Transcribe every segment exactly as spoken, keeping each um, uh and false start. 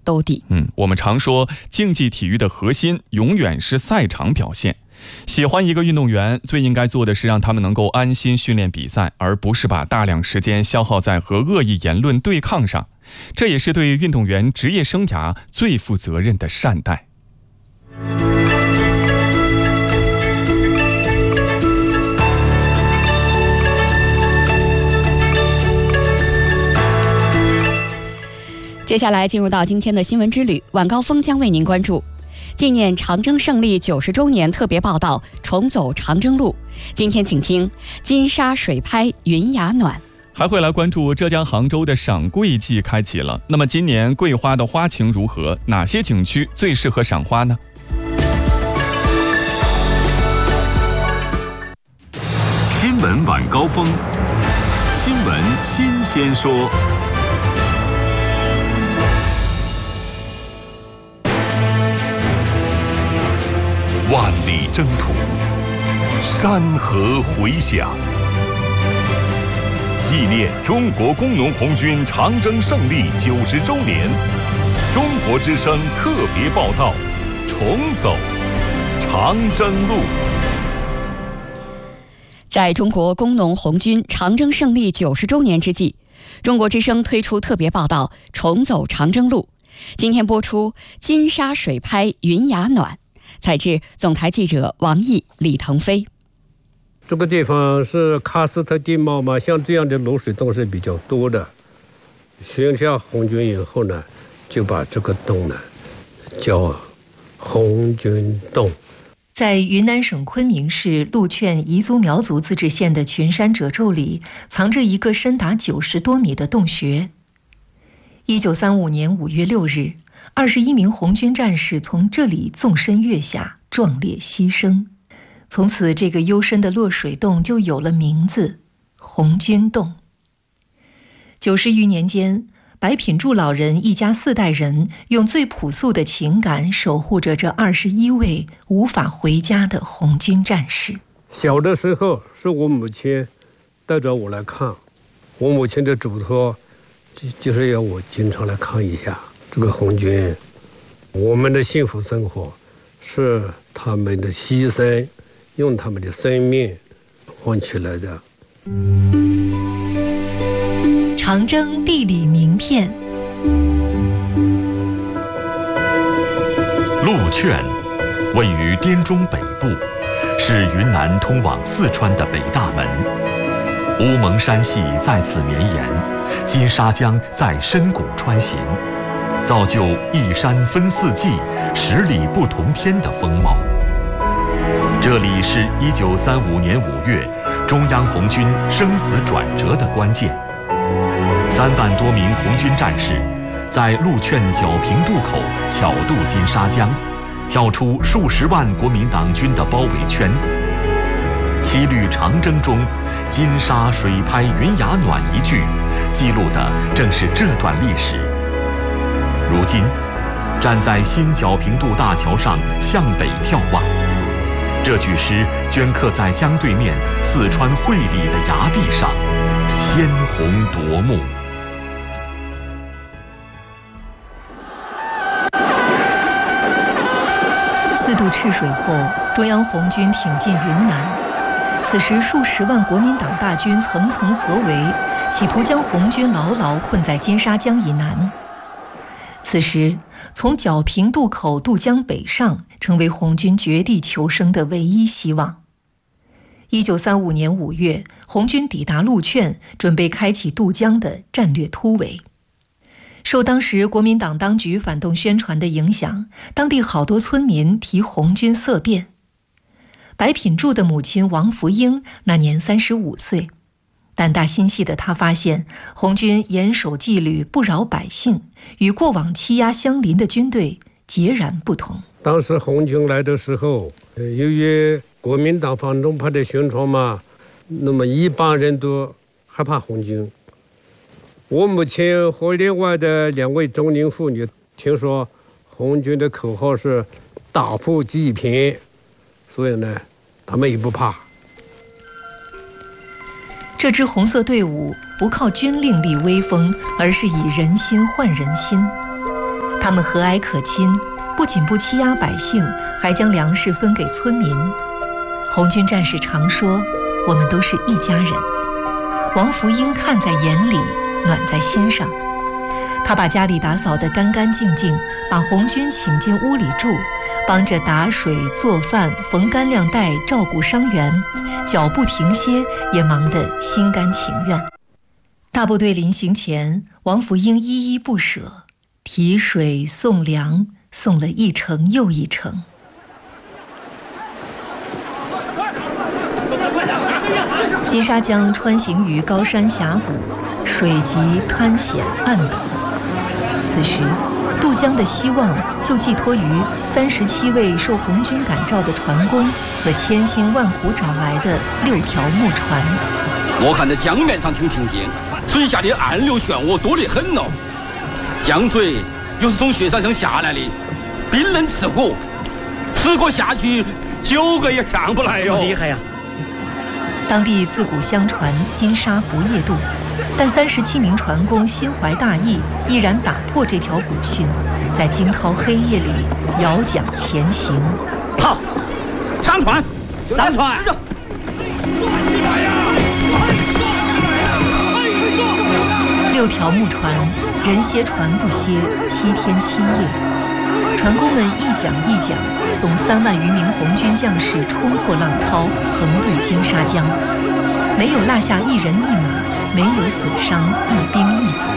兜底。 嗯，我们常说竞技体育的核心永远是赛场表现。喜欢一个运动员，最应该做的是让他们能够安心训练比赛，而不是把大量时间消耗在和恶意言论对抗上。这也是对运动员职业生涯最负责任的善待。 接下来进入到今天的新闻之旅，晚高峰将为您关注纪念长征胜利九十周年特别报道，重走长征路。今天请听金沙水拍云崖暖， 还会来关注浙江杭州的赏桂季开启了。那么今年桂花的花情如何？哪些景区最适合赏花呢？ 新闻晚高峰，新闻新鲜说。万里征途，山河回响。纪念中国工农红军长征胜利九十周年，中国之声特别报道：重走长征路。 在中国工农红军长征胜利九十周年之际，中国之声推出特别报道《重走长征路》。今天播出金沙水拍云崖暖，采制总台记者王毅、李腾飞。 这个地方是喀斯特地貌嘛，像这样的露水洞是比较多的。选下红军以后呢，就把这个洞呢叫红军洞。 在云南省昆明市禄劝彝族苗族自治县的群山褶皱里，藏着一个深达九十多米的洞穴。一九三五年五月六日，二十一名红军战士从这里纵身跃下，壮烈牺牲。从此，这个幽深的落水洞就有了名字——红军洞。九十余年间，白品柱老人一家四代人用最朴素的情感守护着这二十一位无法回家的红军战士。 小的时候是我母亲带着我来看，我母亲的嘱托就就是要我经常来看一下这个红军。我们的幸福生活是他们的牺牲，用他们的生命换取来的。 长征地理名片。 禄劝位于滇中北部，是云南通往四川的北大门。乌蒙山系在此绵延，金沙江在深谷穿行，造就一山分四季，十里不同天的风貌。这里是一九三五年五月中央红军生死转折的关键。三万多名红军战士在禄劝皎平渡口巧渡金沙江，跳出数十万国民党军的包围圈。七律长征中“金沙水拍云崖暖”一句，记录的正是这段历史。如今，站在新皎平渡大桥上向北眺望，这句诗镌刻在江对面四川会理的崖壁上，鲜红夺目。 四渡赤水后，中央红军挺进云南。此时，数十万国民党大军层层合围，企图将红军牢牢困在金沙江以南。此时，从皎平渡口渡江北上，成为红军绝地求生的唯一希望。一九三五年五月，红军抵达禄劝，准备开启渡江的战略突围。受当时国民党当局反动宣传的影响，当地好多村民提红军色变。白品柱的母亲王福英那年三十五岁，胆大心细的她发现，红军严守纪律，不扰百姓，与过往欺压相邻的军队截然不同。 当时红军来的时候，由于国民党反动派的宣传嘛，那么一般人都害怕红军。我母亲和另外的两位中年妇女听说红军的口号是打富济贫，所以呢，他们也不怕。 这支红色队伍不靠军令立威风，而是以人心换人心。 他们和蔼可亲，不仅不欺压百姓，还将粮食分给村民。红军战士常说，我们都是一家人。王福英看在眼里，暖在心上。他把家里打扫得干干净净，把红军请进屋里住，帮着打水、做饭、缝干粮带，照顾伤员，脚不停歇，也忙得心甘情愿。大部队临行前，王福英依依不舍，提水送粮，送了一程又一程。金沙江穿行于高山峡谷，水急滩险暗陡。此时，渡江的希望就寄托于三十七位受红军感召的船工和千辛万苦找来的六条木船。 我看这江面上挺平静，水下的暗流漩涡多得很哦。江水又是从雪山上下来的，冰冷刺骨，此刻下去九个也上不来哟、哦。 厉害呀！ 当地自古相传金沙不夜渡，但三十七名船工心怀大义，毅然打破这条古训，在惊涛黑夜里摇桨前行。 好，上船，上船！ 六条木船，人歇船不歇，七天七夜，船工们一桨一桨送三万余名红军将士冲破浪涛，横渡金沙江，没有落下一人一马，没有损伤一兵一卒。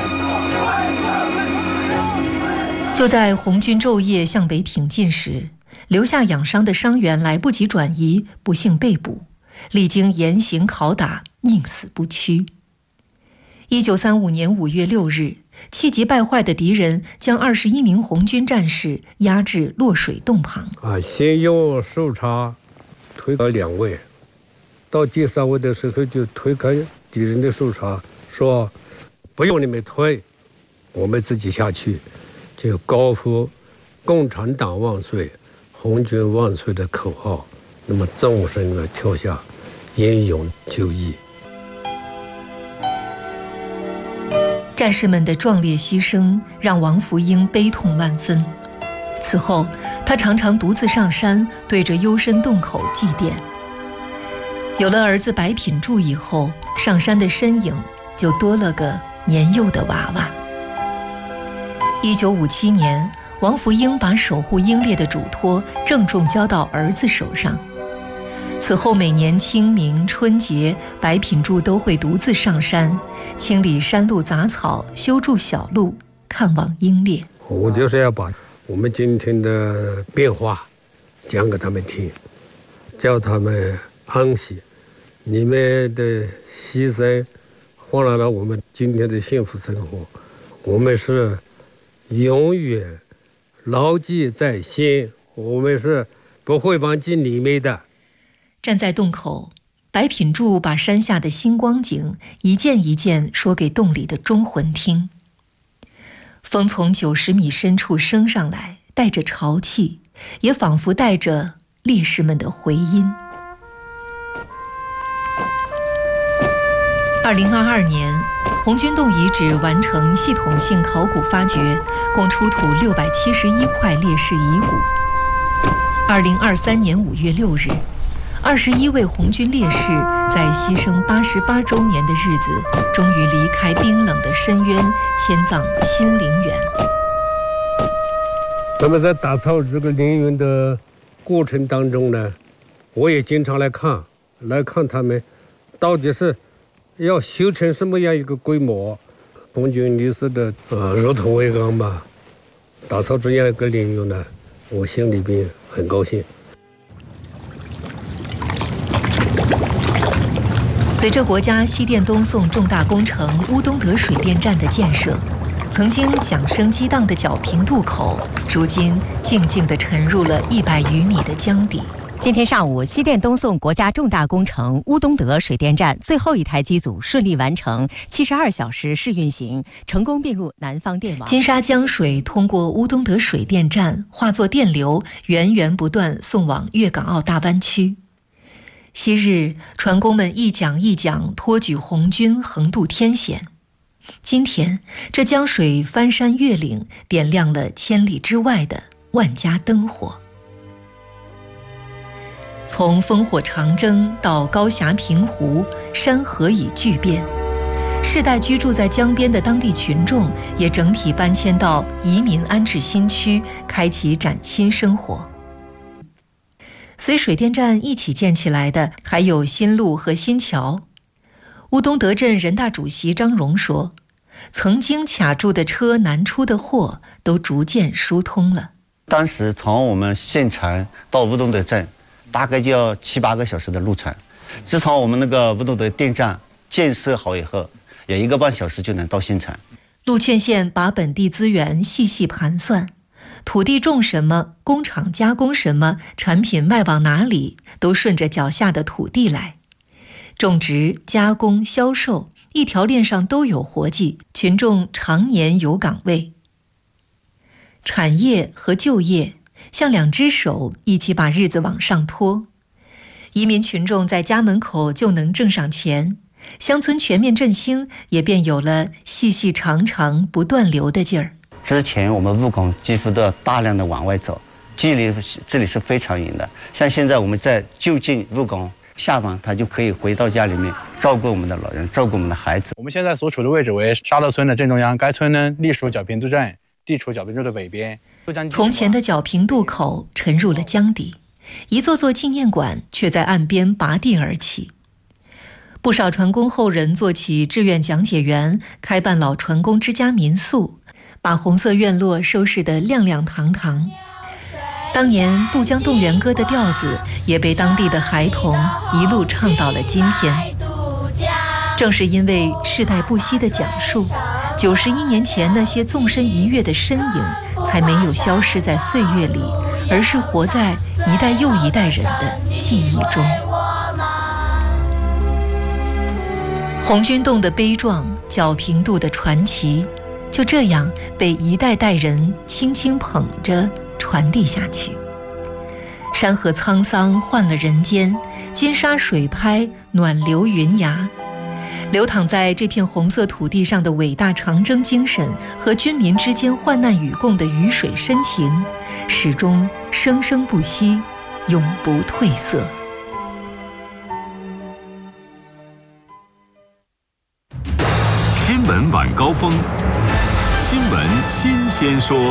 就在红军昼夜向北挺进时，留下养伤的伤员来不及转移，不幸被捕，历经严刑拷打，宁死不屈。一九三五年五月六日，气急败坏的敌人将二十一名红军战士押至落水洞旁。 啊，先用手叉推开两位，到第三位的时候就推开敌人的手叉，说：“不用你们推，我们自己下去。”就高呼“共产党万岁，红军万岁”的口号，那么纵身的跳下，英勇就义。 战士们的壮烈牺牲让王福英悲痛万分。此后，他常常独自上山，对着幽深洞口祭奠。有了儿子白品柱以后，上山的身影就多了个年幼的娃娃。一九五七年，王福英把守护英烈的嘱托郑重交到儿子手上。此后每年清明、春节，白品柱都会独自上山，清理山路杂草，修筑小路，看望英烈。 我就是要把我们今天的变化讲给他们听，叫他们安息。你们的牺牲换来了我们今天的幸福生活，我们是永远牢记在心，我们是不会忘记你们的。 站在洞口，白品柱把山下的星光景一件一件说给洞里的忠魂听。风从九十米深处升上来，带着潮气，也仿佛带着烈士们的回音。二零二二年，红军洞遗址完成系统性考古发掘，共出土六百七十一块烈士遗骨。二零二三年五月六日，二十一位红军烈士在牺牲八十八周年的日子，终于离开冰冷的深渊，迁葬新陵园。 那么在打造这个陵园的过程当中呢，我也经常来看，来看他们到底是要修成什么样一个规模。红军烈士的呃入土为安吧，打造这样一个陵园呢，我心里边很高兴。 随着国家西电东送重大工程乌东德水电站的建设，曾经桨声激荡的皎平渡口，如今静静地沉入了一百余米的江底。 今天上午，西电东送国家重大工程乌东德水电站最后一台机组顺利完成七十二小时试运行，成功并入南方电网。 金沙江水通过乌东德水电站化作电流，源源不断送往粤港澳大湾区。昔日船工们一桨一桨托举红军横渡天险， 今天这江水翻山越岭，点亮了千里之外的万家灯火。从烽火长征到高峡平湖，山河已巨变。世代居住在江边的当地群众也整体搬迁到移民安置新区，开启崭新生活。随水电站一起建起来的还有新路和新桥。乌东德镇人大主席张荣说，曾经卡住的车难出的货都逐渐疏通了。 当时从我们县城到乌东德镇大概就要七八个小时的路程，自从我们那个乌东德电站建设好以后，也一个半小时就能到县城。 陆劝县把本地资源细细盘算，土地种什么，工厂加工什么，产品卖往哪里，都顺着脚下的土地来。种植、加工、销售，一条链上都有活计，群众常年有岗位。产业和就业像两只手，一起把日子往上拖。移民群众在家门口就能挣上钱，乡村全面振兴也便有了细细长长不断流的劲儿。 之前我们务工几乎都要大量的往外走，距离这里是非常远的。像现在我们在就近务工，下班他就可以回到家里面照顾我们的老人，照顾我们的孩子。 我们现在所处的位置为沙头村的正中央，该村呢隶属皎平渡镇，地处皎平渡的北边。 从前的皎平渡口沉入了江底，一座座纪念馆却在岸边拔地而起。不少船工后人做起志愿讲解员，开办老船工之家民宿，把红色院落收拾得亮亮堂堂。当年渡江动员歌的调子也被当地的孩童一路唱到了今天。正是因为世代不息的讲述，九十一年前那些纵身一跃的身影才没有消失在岁月里，而是活在一代又一代人的记忆中。红军洞的悲壮，皎平渡的传奇，就这样被一代代人轻轻捧着传递下去。山河沧桑换了人间，金沙水拍暖流云崖。流淌在这片红色土地上的伟大长征精神和军民之间患难与共的鱼水深情，始终生生不息，永不褪色。 新闻晚高峰，新闻新鲜说。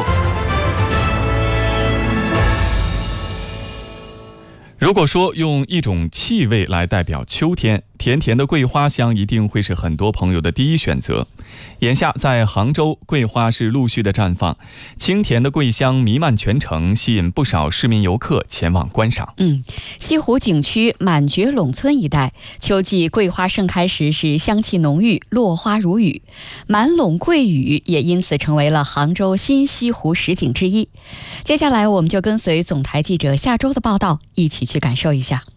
如果说用一种气味来代表秋天，甜甜的桂花香一定会是很多朋友的第一选择。眼下在杭州，桂花是陆续的绽放，清甜的桂香弥漫全城，吸引不少市民游客前往观赏。 嗯，西湖景区满觉陇村一带，秋季桂花盛开时是香气浓郁，落花如雨，满陇桂雨也因此成为了杭州新西湖十景之一。接下来我们就跟随总台记者夏周的报道，一起去感受一下。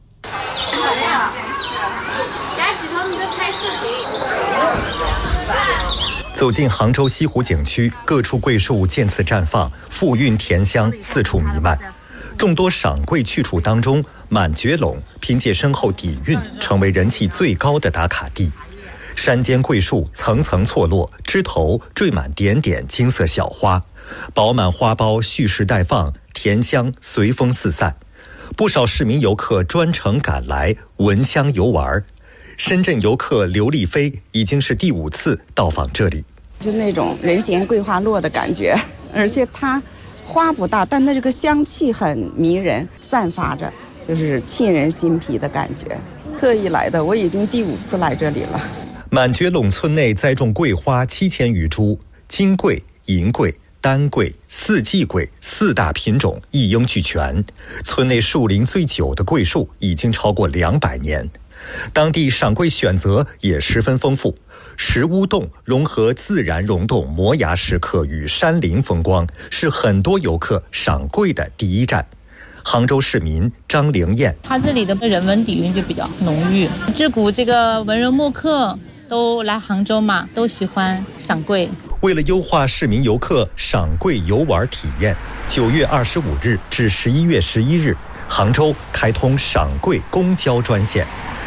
走进杭州西湖景区，各处桂树渐次绽放，馥郁甜香四处弥漫。众多赏桂去处当中，满觉陇凭借深厚底蕴，成为人气最高的打卡地。山间桂树层层错落，枝头缀满点点金色小花，饱满花苞蓄势待放，甜香随风四散。不少市民游客专程赶来闻香游玩。深圳游客刘丽飞已经是第五次到访这里， 就那种人闲桂花落的感觉，而且它花不大，但那这个香气很迷人，散发着就是沁人心脾的感觉。特意来的，我已经第五次来这里了。 满觉陇村内栽种桂花七千余株，金桂、银桂、丹桂、四季桂四大品种一应俱全。村内树龄最久的桂树已经超过两百年。当地赏桂选择也十分丰富，石屋洞融合自然溶洞摩崖石刻与山林风光，是很多游客赏桂的第一站。杭州市民张玲燕， 它这里的人文底蕴就比较浓郁，自古这个文人墨客都来杭州嘛，都喜欢赏桂。 为了优化市民游客赏桂游玩体验，九月二十五日至十一月十一日，杭州开通赏桂公交专线。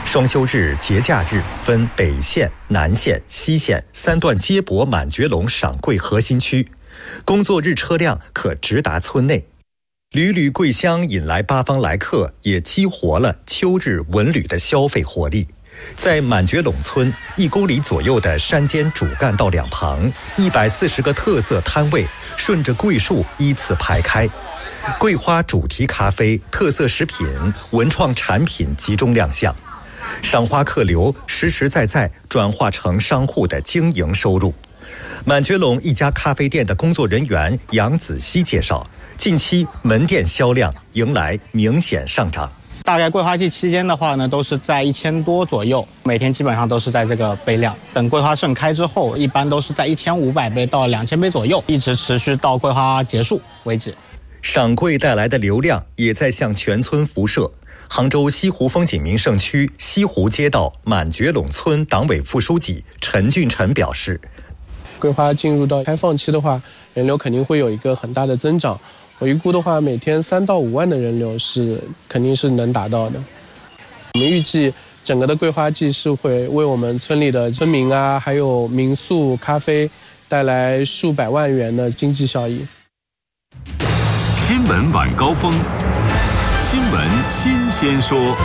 双休日、节假日分北线、南线、西线三段接驳满觉陇赏桂核心区，工作日车辆可直达村内。缕缕桂香引来八方来客，也激活了秋日文旅的消费活力。在满觉陇村一公里左右的山间主干道两旁，一百四十个特色摊位顺着桂树依次排开，桂花主题咖啡、特色食品、文创产品集中亮相，赏花客流实实在在转化成商户的经营收入。满觉陇一家咖啡店的工作人员杨子熙介绍，近期门店销量迎来明显上涨。 大概桂花季期间的话呢，都是在一千多左右，每天基本上都是在这个杯量。等桂花盛开之后，一般都是在一千五百杯到两千杯左右，一直持续到桂花结束为止。 赏桂带来的流量也在向全村辐射。杭州西湖风景名胜区西湖街道满觉陇村党委副书记陈俊臣表示， 桂花进入到开放期的话，人流肯定会有一个很大的增长。我预估的话，每天三到五万的人流是肯定是能达到的。我们预计整个的桂花季是会为我们村里的村民啊，还有民宿、咖啡带来数百万元的经济效益。 新闻晚高峰，新闻新鲜说。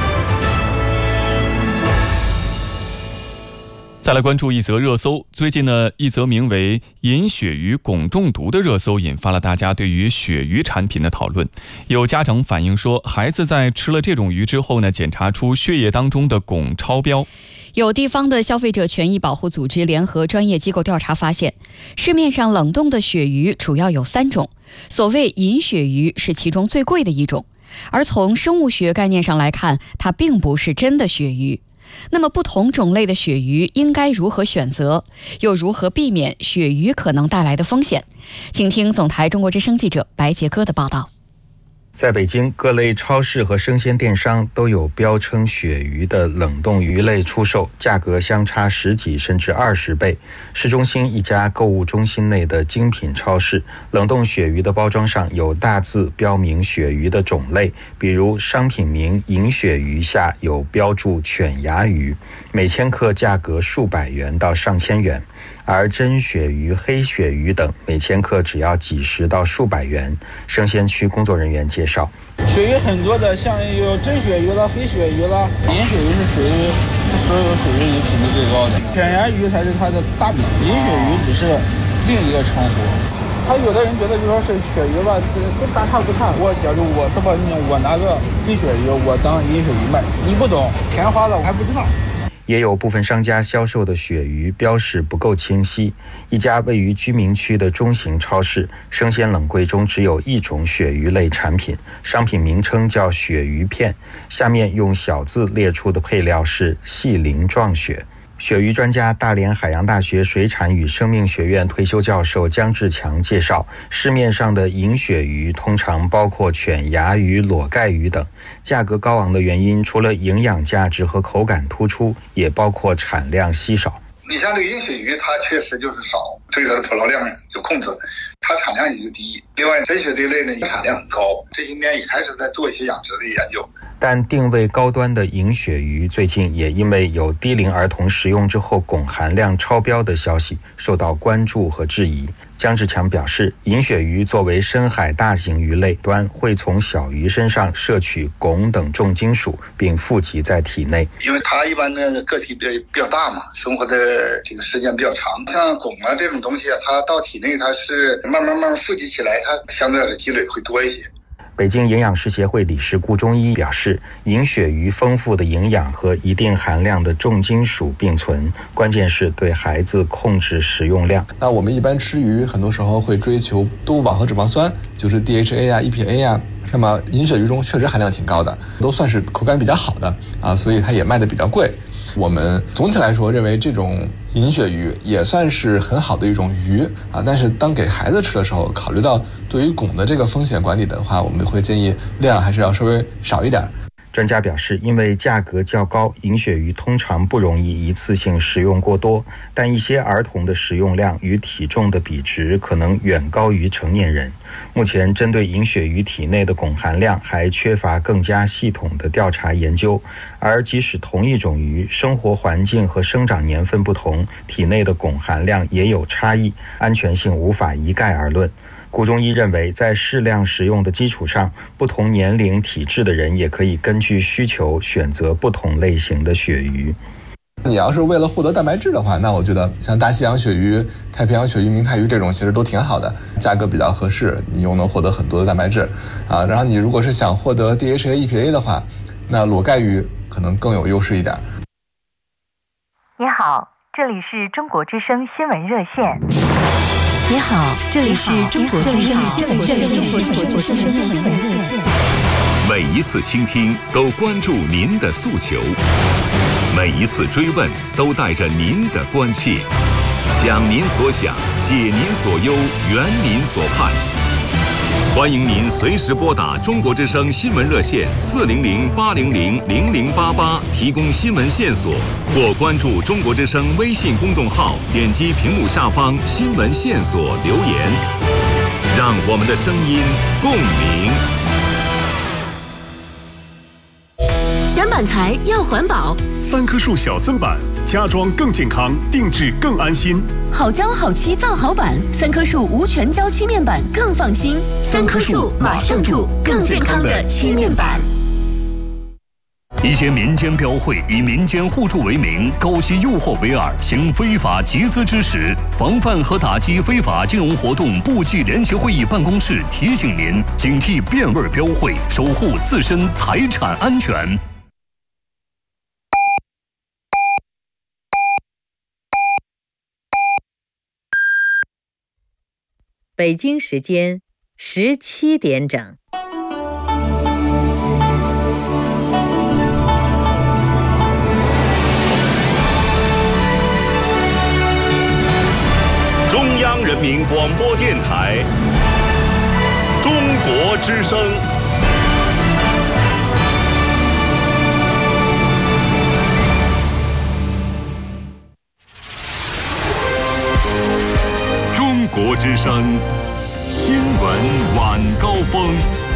再来关注一则热搜。最近呢，一则名为“饮鳕鱼汞中毒”的热搜引发了大家对于鳕鱼产品的讨论。有家长反映说，孩子在吃了这种鱼之后呢，检查出血液当中的汞超标。 有地方的消费者权益保护组织联合专业机构调查发现，市面上冷冻的鳕鱼主要有三种，所谓饮鳕鱼是其中最贵的一种，而从生物学概念上来看，它并不是真的鳕鱼。那么不同种类的鳕鱼应该如何选择，又如何避免鳕鱼可能带来的风险？请听总台中国之声记者白杰哥的报道。 在北京，各类超市和生鲜电商都有标称鳕鱼的冷冻鱼类出售，价格相差十几甚至二十倍。市中心一家购物中心内的精品超市，冷冻鳕鱼的包装上有大字标明鳕鱼的种类，比如商品名饮鳕鱼下有标注犬牙鱼，每千克价格数百元到上千元。而真鳕鱼、黑鳕鱼等每千克只要几十到数百元。生鲜区工作人员介绍， 鳕鱼很多的，像有真鳕鱼了、黑鳕鱼了，饮鳕鱼是属于所有鳕鱼里品质最高的，犬牙鱼才是它的大名，饮鳕鱼只是另一个称呼。他有的人觉得就说是鳕鱼吧，跟大差不差。我假如我说吧，我拿个黑鳕鱼，我当饮鳕鱼卖，你不懂，钱花了我还不知道。 也有部分商家销售的鳕鱼标识不够清晰。一家位于居民区的中型超市，生鲜冷柜中只有一种鳕鱼类产品，商品名称叫鳕鱼片，下面用小字列出的配料是细鳞状鳕。鳕鱼专家、大连海洋大学水产与生命学院退休教授姜志强介绍，市面上的饮鳕鱼通常包括犬牙鱼、裸盖鱼等，价格高昂的原因除了营养价值和口感突出，也包括产量稀少。 你像这个饮鳕鱼，它确实就是少，所以它的捕捞量就控制，它产量也就低。另外，真鳕这类呢，产量很高，这些年也开始在做一些养殖的研究。 但定位高端的饮鳕鱼最近也因为有低龄儿童食用之后汞含量超标的消息受到关注和质疑。姜志强表示，饮鳕鱼作为深海大型鱼类端，会从小鱼身上摄取汞等重金属，并富集在体内。 因为它一般的个体比比较大嘛，生活的这个时间比较长，像汞啊这种东西啊，它到体内它是慢慢慢慢富集起来，它相对的积累会多一些。 北京营养师协会理事顾中医表示，饮鳕鱼丰富的营养和一定含量的重金属并存，关键是对孩子控制食用量。 那我们一般吃鱼，很多时候会追求动物饱和脂肪酸，就是 D H A 啊、E P A 啊。那么饮鳕鱼中确实含量挺高的，都算是口感比较好的啊，所以它也卖得比较贵。我们总体来说认为这种饮鳕鱼也算是很好的一种鱼啊，但是当给孩子吃的时候，考虑到对于汞的这个风险管理的话，我们会建议量还是要稍微少一点。 专家表示，因为价格较高，银鳕鱼通常不容易一次性食用过多，但一些儿童的食用量与体重的比值可能远高于成年人。目前针对银鳕鱼体内的汞含量还缺乏更加系统的调查研究，而即使同一种鱼，生活环境和生长年份不同，体内的汞含量也有差异，安全性无法一概而论。顾中医认为，在适量食用的基础上，不同年龄体质的人也可以根据需求选择不同类型的鳕鱼。 你要是为了获得蛋白质的话，那我觉得像大西洋鳕鱼、太平洋鳕鱼、明太鱼这种其实都挺好的，价格比较合适，你又能获得很多的蛋白质啊。然后你如果是想获得 D H A E P A 的话，那裸盖鱼可能更有优势一点。 你好，这里是中国之声新闻热线。 你好，这里是中国之声新闻热线。 每一次倾听都关注您的诉求，每一次追问都带着您的关切，想您所想，解您所忧，圆您所盼。欢迎您随时拨打中国之声新闻热线四零零八零零零零八八提供新闻线索，或关注中国之声微信公众号，点击屏幕下方新闻线索留言，让我们的声音共鸣。 选板材要环保， 三棵树小森板，家装更健康，定制更安心。 好胶好漆造好板，三棵树无全胶漆面板更放心。三棵树马上住更健康的漆面板。 一些民间标会以民间互助为名，勾结诱惑为饵，行非法集资之实。防范和打击非法金融活动部际联席会议办公室提醒您，警惕变味标会，守护自身财产安全。 北京时间十七点整。 中央人民广播电台，中国之声。中国之声新闻晚高峰。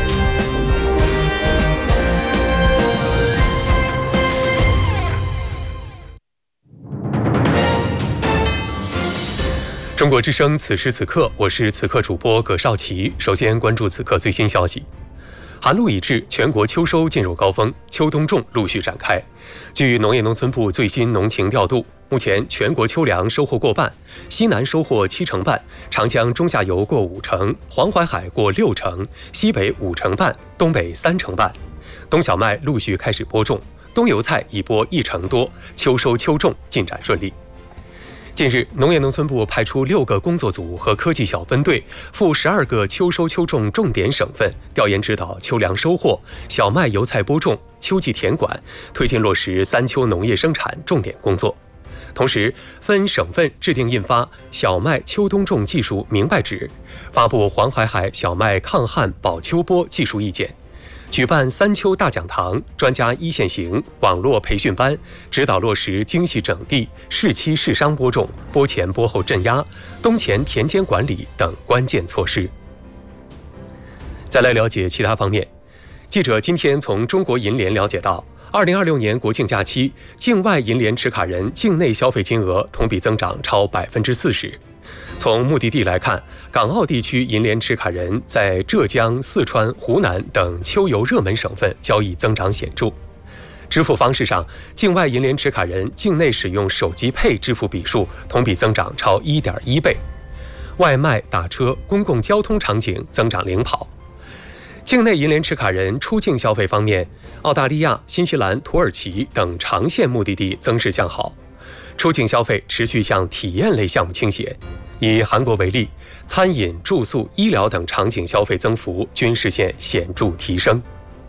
中国之声，此时此刻，我是此刻主播葛少奇。首先关注此刻最新消息。寒露已至，全国秋收进入高峰，秋冬种陆续展开。据农业农村部最新农情调度，目前全国秋粮收获过半，西南收获七成半，长江中下游过五成，黄淮海过六成，西北五成半，东北三成半。冬小麦陆续开始播种，冬油菜已播一成多，秋收秋种进展顺利。近日，农业农村部派出六个工作组和科技小分队，赴十二个秋收秋种重点省份调研指导秋粮收获、小麦油菜播种、秋季田管，推进落实三秋农业生产重点工作。同时，分省份制定印发小麦秋冬种技术明白纸，发布黄淮海小麦抗旱保秋播技术意见。举办三秋大讲堂、专家一线行网络培训班，指导落实精细整地、适期适商播种、播前播后镇压、冬前田间管理等关键措施。再来了解其他方面，记者今天从中国银联了解到，二零二六年国庆假期，境外银联持卡人境内消费金额同比增长超百分之四十。从目的地来看，港澳地区银联持卡人在浙江、四川、湖南等秋游热门省份交易增长显著。支付方式上，境外银联持卡人境内使用手机配支付笔数同比增长超 一点一倍。外卖、打车、公共交通场景增长领跑。境内银联持卡人出境消费方面，澳大利亚、新西兰、土耳其等长线目的地增势向好，出境消费持续向体验类项目倾斜。以韩国为例，餐饮、住宿、医疗等场景消费增幅均实现显著提升。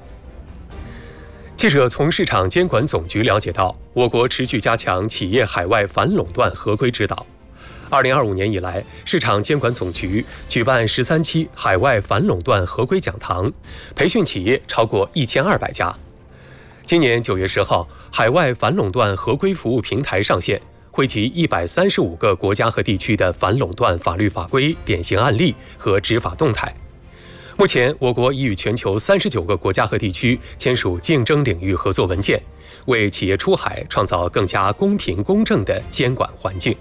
记者从市场监管总局了解到，我国持续加强企业海外反垄断合规指导。二零二五年以来，市场监管总局举办十三期海外反垄断合规讲堂，培训企业超过一千二百家。 今年九月十号，海外反垄断合规服务平台上线，汇集一百三十五个国家和地区的反垄断法律法规、典型案例和执法动态。目前，我国已与全球三十九个国家和地区签署竞争领域合作文件，为企业出海创造更加公平公正的监管环境。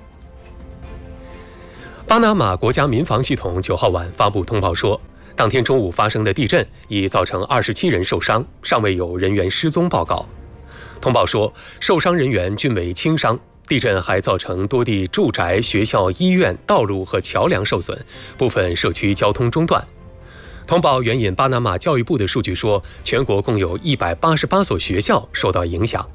巴拿马国家民防系统九号晚发布通报说，当天中午发生的地震已造成二十七人受伤，尚未有人员失踪报告。通报说，受伤人员均为轻伤。地震还造成多地住宅、学校、医院、道路和桥梁受损，部分社区交通中断。通报援引巴拿马教育部的数据说，全国共有一百八十八所学校受到影响。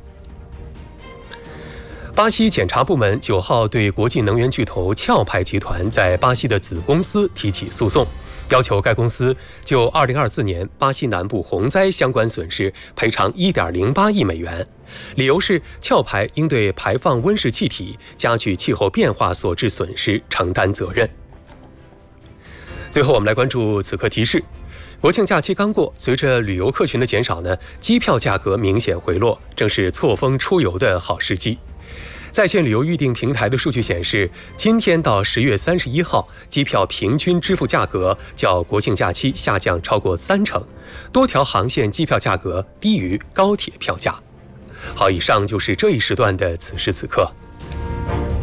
巴西检察部门九号对国际能源巨头壳牌集团在巴西的子公司提起诉讼，要求该公司就二零二四年巴西南部洪灾相关损失赔偿一点零八亿美元，理由是壳牌应对排放温室气体、加剧气候变化所致损失承担责任。最后，我们来关注此刻提示。国庆假期刚过，随着旅游客群的减少呢，机票价格明显回落，正是错峰出游的好时机。在线旅游预订平台的数据显示，今天到十月三十一号，机票平均支付价格较国庆假期下降超过三成，多条航线机票价格低于高铁票价。好，以上就是这一时段的此时此刻。